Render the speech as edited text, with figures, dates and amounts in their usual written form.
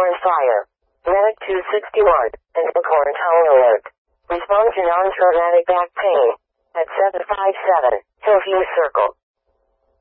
Acorn Fire. Medic 261, and Acorn Tone Alert. Respond to non-traumatic back pain at 757 Hillview Circle.